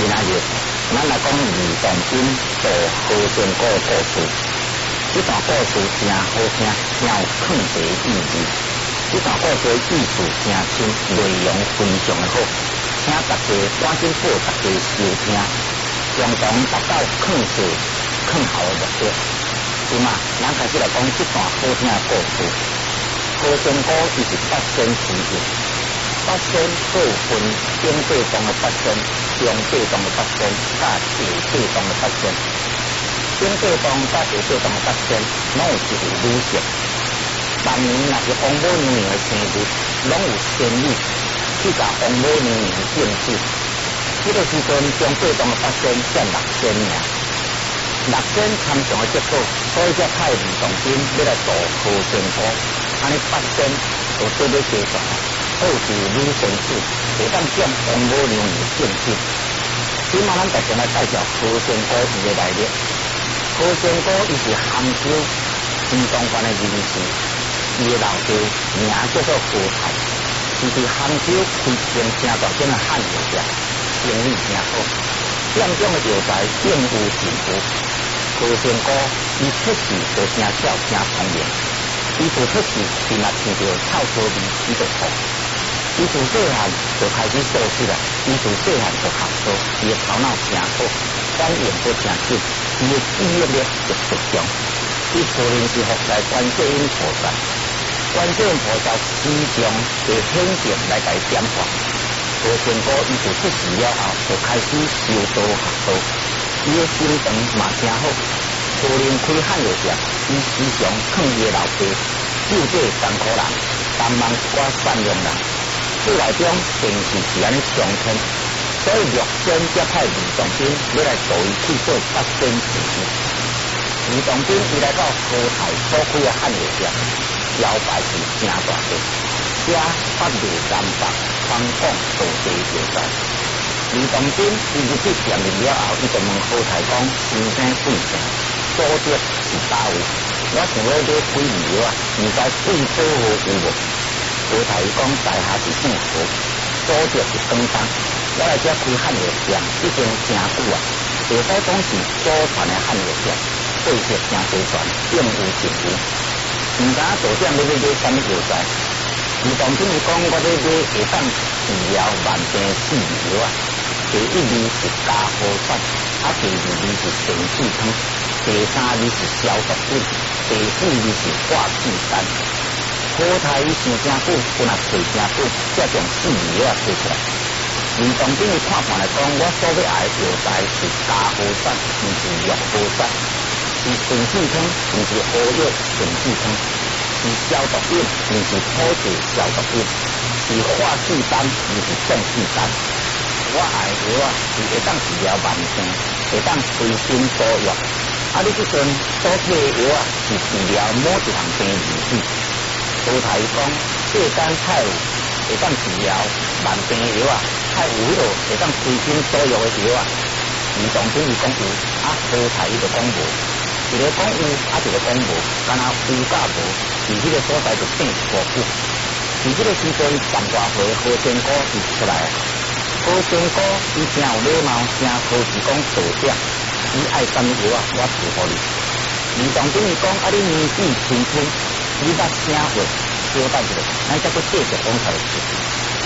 仔日，咱来讲儿童兵做和仙姑的故事。这段故事真好听，真有抗敌意义。这段故事的意思真深，内容非常的好，请大家赶紧报大家收听，共同达到抗事、抗好的目的。对嘛？咱开始来讲这段好听的故事。和仙姑伊是八仙之一。八仙各分中地中的八仙、中地中的八仙、甲下地中的八仙。中地中甲下地中的八仙，拢有一个女性。当年若是王母娘娘的生日，拢有仙女去甲王母娘娘敬酒。这个时阵，中地中的八仙占6仙尔，6仙参详的结果，所以才派儿童兵要来做和仙姑。安尼八仙就做要结束。好是女仙子，会当向王母娘娘敬酒。今嘛，咱大家来介绍和仙姑伊的来历。和仙姑伊是杭州新东关的人士，伊的老爹名叫做和泰，伊伫杭州开间正大间的汉药店，生意真好，店中的药材应有尽有。和仙姑伊出世就真巧真聪明，伊自出世便若闻到臭臊味，伊就吐。伊自细汉就开始做事了，伊自细汉就学做，伊的头脑真好，反应都真紧，伊的记忆力就极强。伊自然是服在观世音菩萨，观世音菩萨时常会显现来甲伊点化。和仙姑伊自出世了后，就开始修道学道，伊的心肠嘛真好。个人开汉药店，伊时常劝伊的老爸，救济艰苦人，帮忙一寡善良人。厝内中平时是安尼上天，所以6仙才派儿童兵要来助伊去做八仙之一。儿童兵伊来到和泰所开的汉药店，招牌是真大个，写8类南北，方讲道地药材。儿童兵伊入去店里了后，伊就问和泰讲先生贵姓，所得是叨位？我想要买几味药啊，唔知贵保护有无？和泰讲在下是姓何，所得是广东。我来这开汉药店已经真久啊，袂使讲是祖传的汉药店，货色真齐全，应有尽有。唔知道到底要买什么药材？儿童兵伊讲，我要买会当治疗万病四味药啊。第1味是加护散，第2味是定气汤，第3味是消毒水，第4味是化气丹。和泰伊想真久，不若找真久，才将4味药推出来。儿童兵伊看盘来讲，我所要爱的药材是加护散，毋是药护散；是顺气汤，毋是好药顺气汤；是消毒饮，毋是普治消毒饮；是化气丹，毋是壮气丹。我爱的药啊，是会当治疗慢病，会当随心所欲。你即阵所摕的药啊，是治疗某一项病而已。和泰讲，世间太有会当治疗慢病的药啊，太有迄个会当随心所欲的药啊。儿童兵伊讲有，和泰伊就讲无。一个讲有，一个讲无，干那有甲无，伫迄个所在就变无久。伫即个时阵，10多岁和仙姑伊出来啊。和仙姑伊真有礼貌，真好是讲道歉，伊爱什么药啊，我赐予你。儿童兵伊讲，你年纪轻轻，你捌啥货？小等一下，咱再搁继续讲下去。